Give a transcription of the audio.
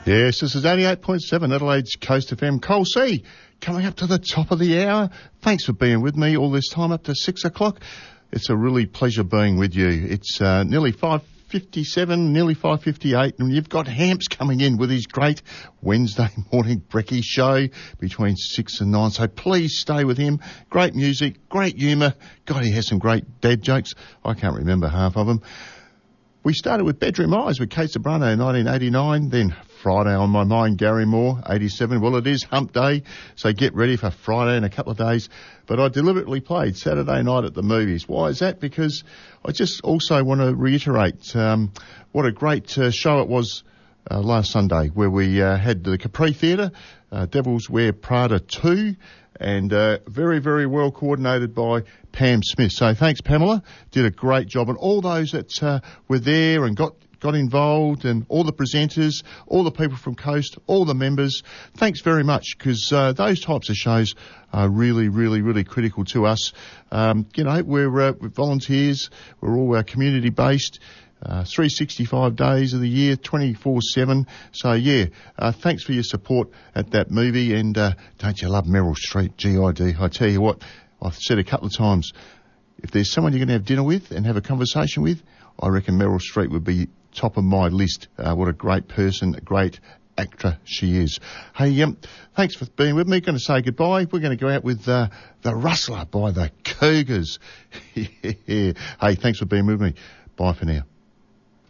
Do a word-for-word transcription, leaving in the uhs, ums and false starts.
Yes, this is eighty-eight point seven Adelaide's Coast F M. Cole C, coming up to the top of the hour. Thanks for being with me all this time up to six o'clock. It's a really pleasure being with you. It's uh, nearly five fifty-seven, nearly five fifty-eight, and you've got Hamps coming in with his great Wednesday morning brekkie show between six and nine. So please stay with him. Great music, great humour. God, he has some great dad jokes. I can't remember half of them. We started with Bedroom Eyes with Kate Sobrano in nineteen eighty-nine, then Friday on My Mind, Gary Moore, eighty-seven. Well, it is hump day, so get ready for Friday in a couple of days. But I deliberately played Saturday Night at the Movies. Why is that? Because I just also want to reiterate um, what a great uh, show it was uh, last Sunday, where we uh, had the Capri Theatre, uh, Devils Wear Prada two, and uh, very, very well coordinated by Pam Smith. So thanks, Pamela. Did a great job. And all those that uh, were there and got got involved, and all the presenters, all the people from Coast, all the members, thanks very much, because uh, those types of shows are really, really, really critical to us. Um, you know, we're, uh, we're volunteers. We're all uh, community-based. Uh, three hundred sixty-five days of the year, twenty-four seven. So, yeah, uh, thanks for your support at that movie. And uh, don't you love Meryl Streep, G I D? I tell you what, I've said a couple of times, if there's someone you're going to have dinner with and have a conversation with, I reckon Meryl Streep would be top of my list. Uh, what a great person, a great actor she is. Hey, um, thanks for being with me. Going to say goodbye. We're going to go out with uh, The Rustler by the Cougars. Hey, thanks for being with me. Bye for now.